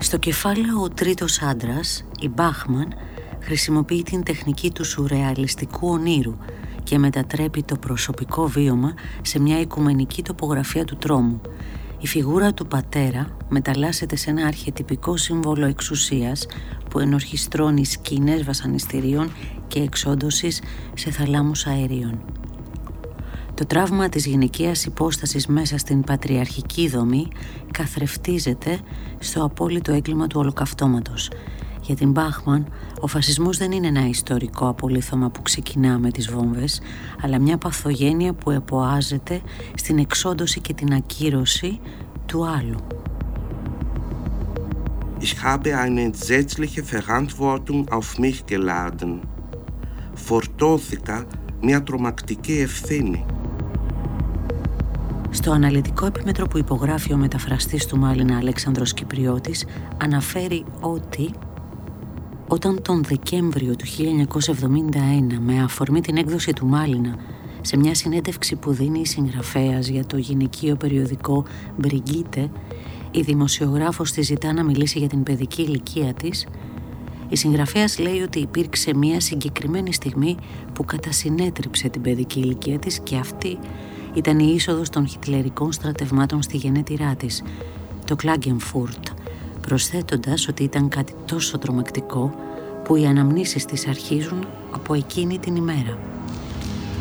Στο κεφάλαιο «Ο τρίτος άντρας», η Μπάχμαν χρησιμοποιεί την τεχνική του σουρεαλιστικού ονείρου και μετατρέπει το προσωπικό βίωμα σε μια οικουμενική τοπογραφία του τρόμου. Η φιγούρα του πατέρα μεταλλάσσεται σε ένα αρχετυπικό σύμβολο εξουσίας που ενορχιστρώνει σκηνές βασανιστήριων και εξόντωσης σε θαλάμους αερίων. Το τραύμα της γυναικείας υπόστασης μέσα στην πατριαρχική δομή καθρεφτίζεται στο απόλυτο έγκλημα του ολοκαυτώματος. Για την Μπάχμαν, ο φασισμός δεν είναι ένα ιστορικό απολύθωμα που ξεκινά με τις βόμβες, αλλά μια παθογένεια που εποάζεται στην εξόντωση και την ακύρωση του άλλου. Ich habe eine entsetzliche Verantwortung auf mich geladen. Φορτώθηκα μια τρομακτική ευθύνη. Στο αναλυτικό επίμετρο που υπογράφει ο μεταφραστής του Μάλινα Αλέξανδρος Κυπριώτης, αναφέρει ότι όταν τον Δεκέμβριο του 1971, με αφορμή την έκδοση του Μάλινα, σε μια συνέντευξη που δίνει η συγγραφέας για το γυναικείο περιοδικό Μπριγκίτε, η δημοσιογράφος της ζητά να μιλήσει για την παιδική ηλικία της, η συγγραφέας λέει ότι υπήρξε μια συγκεκριμένη στιγμή που κατασυνέτριψε την παιδική ηλικία της και αυτή ήταν η είσοδος των χιτλερικών στρατευμάτων στη γενέτειρά της, το Klagenfurt, προσθέτοντας ότι ήταν κάτι τόσο τρομακτικό που οι αναμνήσεις της αρχίζουν από εκείνη την ημέρα.